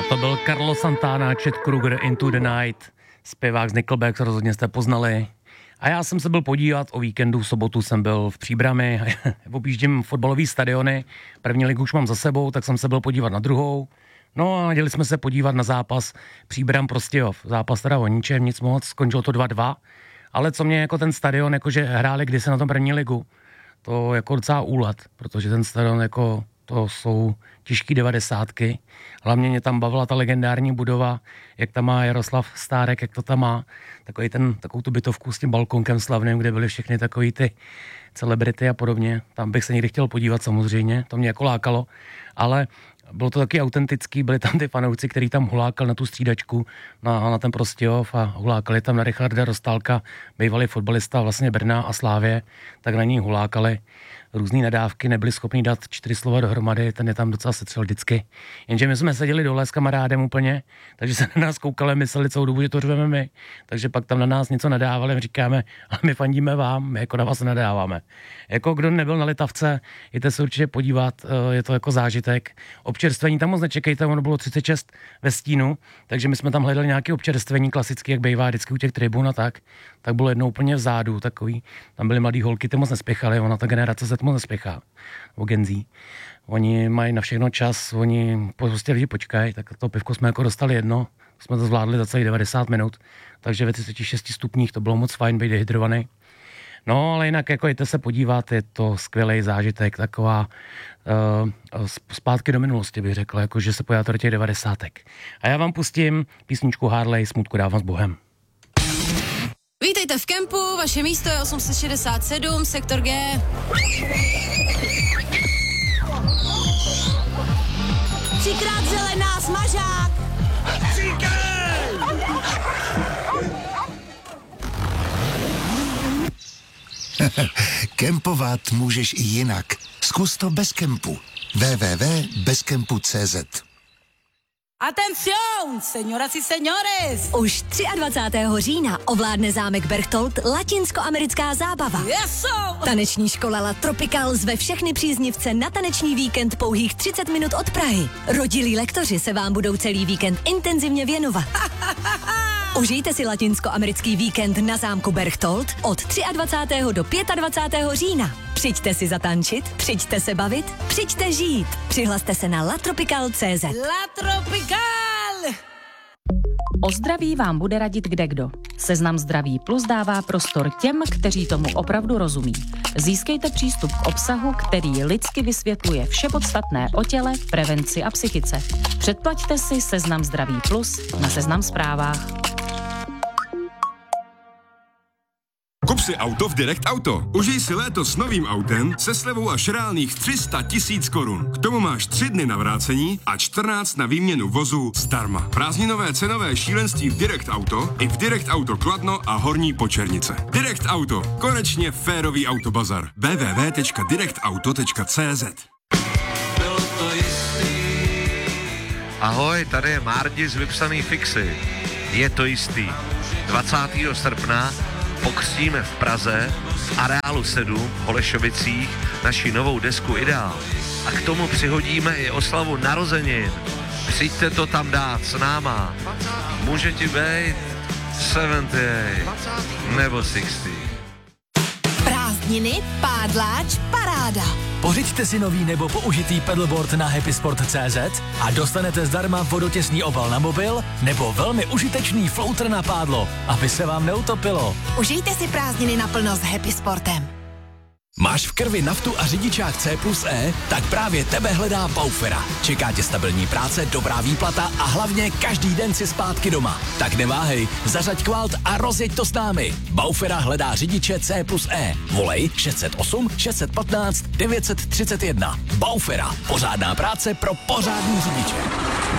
To byl Carlos Santana, Chad Kroeger, Into the Night, zpěvák z Nickelback, rozhodně jste poznali. A já jsem se byl podívat o víkendu, v sobotu jsem byl v Příbrami, objíždím fotbalové stadiony, první ligu už mám za sebou, tak jsem se byl podívat na druhou. No a jeli jsme se podívat na zápas Příbram Prostějov. Zápas teda o ničem, nic moc, skončilo to 2-2. Ale co mě jako ten stadion, jakože hráli kdysi na tom první ligu, to jako docela úlet, protože ten stadion jako, to jsou těžký 90. Hlavně mě tam bavila ta legendární budova, jak tam má Jaroslav Stárek, jak to tam má, takovou tu bytovku s tím balkonkem slavným, kde byly všechny takový ty celebrity a podobně. Tam bych se někdy chtěl podívat samozřejmě, to mě jako lákalo, ale bylo to taky autentický, byli tam ty fanoušci, který tam hulákal na tu střídačku, na ten Prostějov a hulákali tam na Richarda Rostálka, bývalý fotbalista vlastně Brna a Slávě, tak na ní hulákali různý nadávky, nebyli schopni dát 4 slova dohromady, ten je tam docela setřel vždycky. Jenže my jsme seděli dole s kamarádem úplně, takže se na nás koukali, mysleli celou dobu, že to řveme my, takže pak tam na nás něco nadávali, my říkáme, ale my fandíme vám, my jako na vás nadáváme. Jako kdo nebyl na Litavce, jděte se určitě podívat, je to jako zážitek. Občerstvení tam moc nečekejte, ono bylo 36 ve stínu, takže my jsme tam hledali nějaké občerstvení klasicky, jak bývá vždycky u těch tribun a tak bylo jednou úplně vzadu, takový, tam byly mladý holky, ty moc nespěchaly, ona ta generace se moc nespěchá, o genzí. Oni mají na všechno čas, oni prostě lidi počkají, tak to pivko jsme jako dostali jedno, jsme to zvládli za celých 90 minut, takže ve 36 stupních to bylo moc fajn být dehydrovaný. No, ale jinak jako jděte se podívat, je to skvělý zážitek, taková zpátky do minulosti bych řekl, jako že se podíváte do těch 90. A já vám pustím písničku Harley, Smutku dávám s Bohem. Vítejte v kempu, vaše místo je 867, sektor G. Třikrát zelená, smažák! Kempovat můžeš i jinak. Zkus to bez kempu. www.bezkempu.cz. Atención, señoras y señores! Už 23. října ovládne zámek Berchtold latinskoamerická zábava. Eso! Taneční škola La Tropical zve všechny příznivce na taneční víkend pouhých 30 minut od Prahy. Rodilí lektoři se vám budou celý víkend intenzivně věnovat. Užijte si latinskoamerický víkend na zámku Berchtold od 23. do 25. října. Přijďte si zatančit, přijďte se bavit, přijďte žít. Přihlaste se na latropical.cz. La Tropical! O zdraví vám bude radit kdekdo. Seznam Zdraví Plus dává prostor těm, kteří tomu opravdu rozumí. Získejte přístup k obsahu, který lidsky vysvětluje vše podstatné o těle, prevenci a psychice. Předplaťte si Seznam Zdraví Plus na Seznam Zprávách. Kup si auto v Direct Auto. Užij si léto s novým autem se slevou až reálných 300 000 korun. K tomu máš 3 dny na vrácení a 14 na výměnu vozu zdarma. Prázdninové cenové šílenství v Direct Auto i v Direct Auto Kladno a Horní Počernice. Direct Auto. Konečně férový autobazar. www.directauto.cz. Ahoj, tady je Márdi z Vypsaný fixy. Je to jistý. 20. srpna pokřtíme v Praze v Areálu 7 v Holešovicích naši novou desku Ideál. A k tomu přihodíme i oslavu narozenin. Přijďte to tam dát s náma. Může ti být 70 nebo 60. Prázdniny, pádláč, paráda. Pořiďte si nový nebo použitý pedalboard na happysport.cz a dostanete zdarma vodotěsný obal na mobil nebo velmi užitečný floater na pádlo, aby se vám neutopilo. Užijte si prázdniny naplno s Happy Sportem. Máš v krvi naftu a řidičák C+E? Tak právě tebe hledá Baufera. Čeká tě stabilní práce, dobrá výplata a hlavně každý den si zpátky doma. Tak neváhej, zařaď kvalt a rozjeď to s námi. Baufera hledá řidiče C+E. Volej 608 615 931. Baufera. Pořádná práce pro pořádný řidiče.